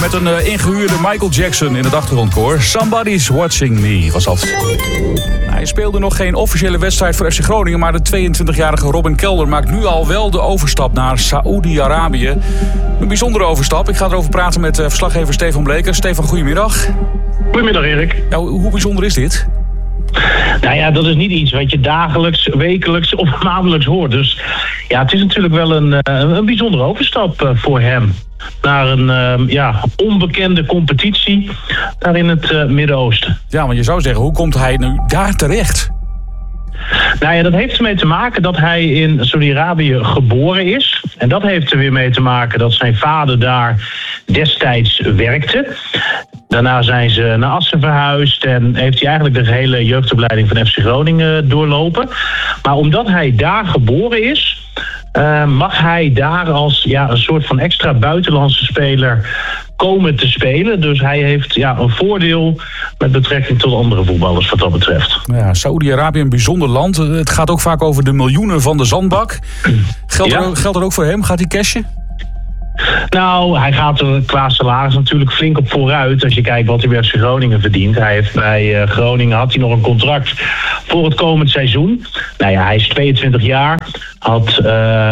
met een ingehuurde Michael Jackson in het achtergrondkoor. Somebody's Watching Me was dat. Hij speelde nog geen officiële wedstrijd voor FC Groningen, maar de 22-jarige Robin Kelder maakt nu al wel de overstap naar Saoedi-Arabië. Een bijzondere overstap. Ik ga erover praten met verslaggever Stefan Bleker. Stefan, goedemiddag. Goedemiddag, Erik. Ja, hoe bijzonder is dit? Nou ja, dat is niet iets wat je dagelijks, wekelijks of maandelijks hoort. Dus ja, het is natuurlijk wel een bijzondere overstap voor hem. Naar een onbekende competitie daar in het Midden-Oosten. Ja, want je zou zeggen, hoe komt hij nu daar terecht? Nou ja, dat heeft ermee te maken dat hij in Saudi-Arabië geboren is. En dat heeft er weer mee te maken dat zijn vader daar destijds werkte. Daarna zijn ze naar Assen verhuisd en heeft hij eigenlijk de gehele jeugdopleiding van FC Groningen doorlopen. Maar omdat hij daar geboren is, mag hij daar als een soort van extra buitenlandse speler komen te spelen. Dus hij heeft een voordeel met betrekking tot andere voetballers wat dat betreft. Ja, Saoedi-Arabië een bijzonder land. Het gaat ook vaak over de miljoenen van de zandbak. Geldt dat ook voor hem? Gaat hij cashen? Nou, hij gaat er qua salaris natuurlijk flink op vooruit. Als je kijkt wat hij bij FC Groningen verdient. Hij heeft bij Groningen had hij nog een contract voor het komend seizoen. Nou ja, hij is 22 jaar. Had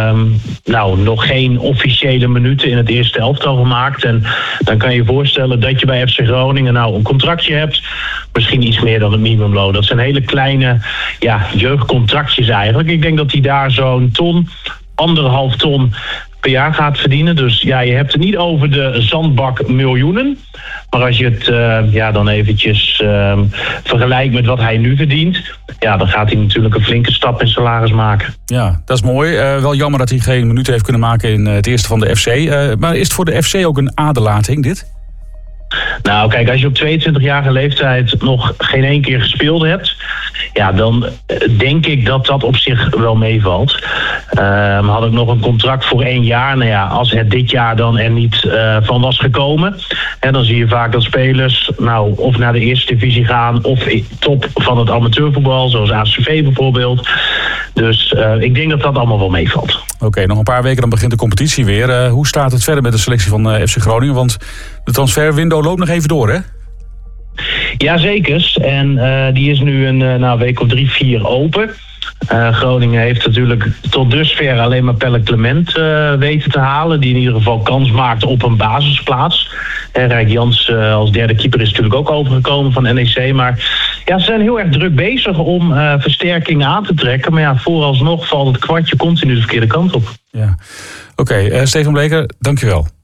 nog geen officiële minuten in het eerste elftal gemaakt. En dan kan je je voorstellen dat je bij FC Groningen een contractje hebt. Misschien iets meer dan het minimumloon. Dat zijn hele kleine jeugdcontractjes eigenlijk. Ik denk dat hij daar zo'n ton, 1,5 ton per jaar gaat verdienen. Dus ja, je hebt het niet over de zandbak miljoenen. Maar als je het dan eventjes vergelijkt met wat hij nu verdient, dan gaat hij natuurlijk een flinke stap in salaris maken. Ja, dat is mooi. Wel jammer dat hij geen minuten heeft kunnen maken in het eerste van de FC. Maar is het voor de FC ook een aderlating, dit? Nou, kijk, als je op 22-jarige leeftijd nog geen 1 keer gespeeld hebt, dan denk ik dat dat op zich wel meevalt. Had ik nog een contract voor 1 jaar. Nou ja, als het dit jaar dan er niet van was gekomen, dan zie je vaak dat spelers of naar de eerste divisie gaan of top van het amateurvoetbal, zoals ACV bijvoorbeeld. Dus ik denk dat dat allemaal wel meevalt. Oké, nog een paar weken dan begint de competitie weer. Hoe staat het verder met de selectie van FC Groningen? Want de transferwindow loopt nog even door, hè? Jazeker. En die is nu een week of 3, 4 open. Groningen heeft natuurlijk tot dusver alleen maar Pelle Clement weten te halen. Die in ieder geval kans maakt op een basisplaats. Rijk Jans als derde keeper is natuurlijk ook overgekomen van NEC. Maar ze zijn heel erg druk bezig om versterkingen aan te trekken. Maar vooralsnog valt het kwartje continu de verkeerde kant op. Ja. Oké, Stefan Bleker, dankjewel.